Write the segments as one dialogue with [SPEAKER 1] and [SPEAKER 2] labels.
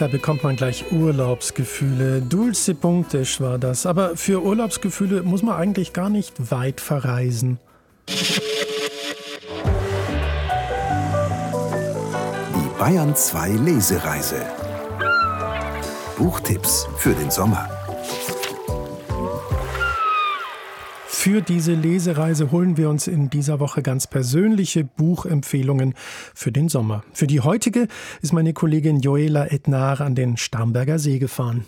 [SPEAKER 1] Da bekommt man gleich Urlaubsgefühle. Dulce Pontes war das. Aber für Urlaubsgefühle muss man eigentlich gar nicht weit verreisen.
[SPEAKER 2] Die Bayern 2 Lesereise. Buchtipps für den Sommer.
[SPEAKER 1] Für diese Lesereise holen wir uns in dieser Woche ganz persönliche Buchempfehlungen für den Sommer. Für die heutige ist meine Kollegin Joela Etnar an den Starnberger See gefahren.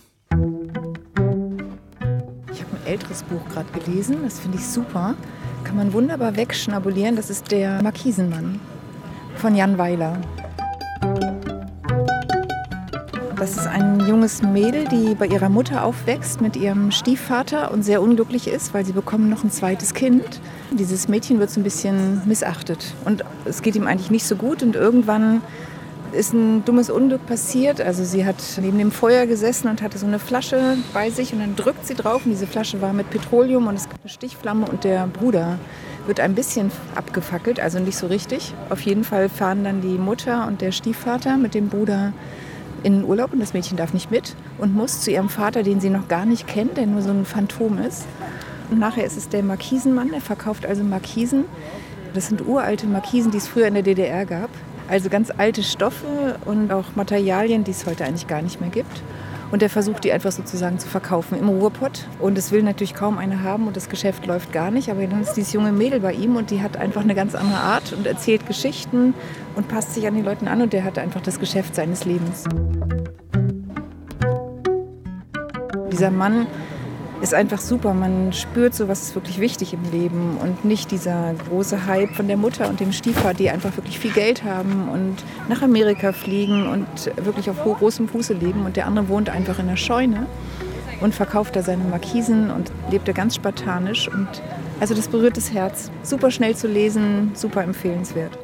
[SPEAKER 3] Ich habe ein älteres Buch gerade gelesen, das finde ich super. Kann man wunderbar wegschnabulieren. Das ist der Markisenmann von Jan Weiler. Das ist ein junges Mädel, die bei ihrer Mutter aufwächst mit ihrem Stiefvater und sehr unglücklich ist, weil sie bekommen noch ein zweites Kind. Dieses Mädchen wird so ein bisschen missachtet und es geht ihm eigentlich nicht so gut und irgendwann ist ein dummes Unglück passiert. Also sie hat neben dem Feuer gesessen und hatte so eine Flasche bei sich und dann drückt sie drauf und diese Flasche war mit Petroleum und es gibt eine Stichflamme und der Bruder wird ein bisschen abgefackelt, also nicht so richtig. Auf jeden Fall fahren dann die Mutter und der Stiefvater mit dem Bruder in den Urlaub und das Mädchen darf nicht mit und muss zu ihrem Vater, den sie noch gar nicht kennt, der nur so ein Phantom ist. Und nachher ist es der Markisenmann, der verkauft also Markisen. Das sind uralte Markisen, die es früher in der DDR gab. Also ganz alte Stoffe und auch Materialien, die es heute eigentlich gar nicht mehr gibt. Und der versucht, die einfach sozusagen zu verkaufen im Ruhrpott. Und es will natürlich kaum eine haben und das Geschäft läuft gar nicht. Aber dann ist dieses junge Mädel bei ihm und die hat einfach eine ganz andere Art und erzählt Geschichten und passt sich an die Leute an und der hat einfach das Geschäft seines Lebens. Dieser Mann ist einfach super. Man spürt so, was ist wirklich wichtig im Leben und nicht dieser große Hype von der Mutter und dem Stiefvater, die einfach wirklich viel Geld haben und nach Amerika fliegen und wirklich auf großem Fuße leben. Und der andere wohnt einfach in der Scheune und verkauft da seine Markisen und lebt da ganz spartanisch. Und also das berührt das Herz. Super schnell zu lesen, super empfehlenswert.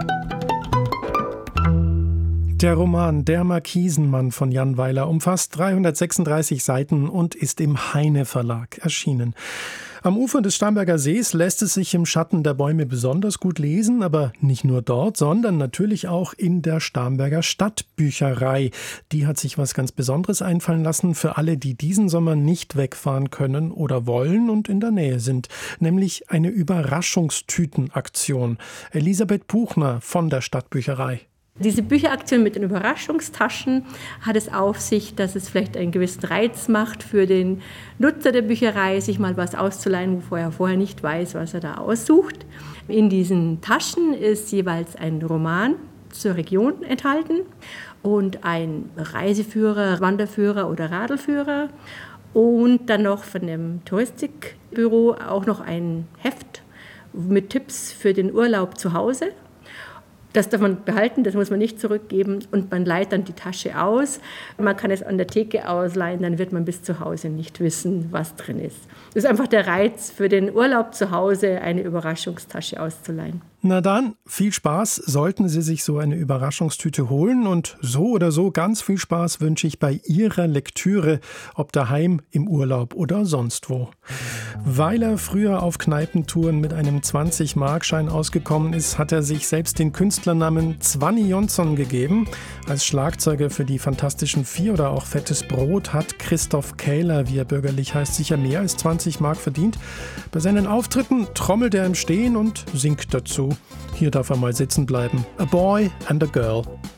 [SPEAKER 1] Der Roman Der Markisenmann von Jan Weiler umfasst 336 Seiten und ist im Heine Verlag erschienen. Am Ufer des Starnberger Sees lässt es sich im Schatten der Bäume besonders gut lesen, aber nicht nur dort, sondern natürlich auch in der Starnberger Stadtbücherei. Die hat sich was ganz Besonderes einfallen lassen für alle, die diesen Sommer nicht wegfahren können oder wollen und in der Nähe sind, nämlich eine Überraschungstütenaktion. Elisabeth Buchner von der Stadtbücherei.
[SPEAKER 4] Diese Bücheraktion mit den Überraschungstaschen hat es auf sich, dass es vielleicht einen gewissen Reiz macht für den Nutzer der Bücherei, sich mal was auszuleihen, wovor er vorher nicht weiß, was er da aussucht. In diesen Taschen ist jeweils ein Roman zur Region enthalten und ein Reiseführer, Wanderführer oder Radlführer und dann noch von dem Touristikbüro auch noch ein Heft mit Tipps für den Urlaub zu Hause. Das darf man behalten, das muss man nicht zurückgeben und man leiht dann die Tasche aus. Man kann es an der Theke ausleihen, dann wird man bis zu Hause nicht wissen, was drin ist. Das ist einfach der Reiz für den Urlaub zu Hause, eine Überraschungstasche auszuleihen.
[SPEAKER 1] Na dann, viel Spaß, sollten Sie sich so eine Überraschungstüte holen und so oder so ganz viel Spaß wünsche ich bei Ihrer Lektüre, ob daheim, im Urlaub oder sonst wo. Weil er früher auf Kneipentouren mit einem 20-Mark-Schein ausgekommen ist, hat er sich selbst den Künstlernamen Zwanni Jonsson gegeben. Als Schlagzeuger für die Fantastischen Vier oder auch Fettes Brot hat Christoph Kähler, wie er bürgerlich heißt, sicher mehr als 20 Mark verdient. Bei seinen Auftritten trommelt er im Stehen und singt dazu. Hier darf er mal sitzen bleiben. A Boy and a Girl.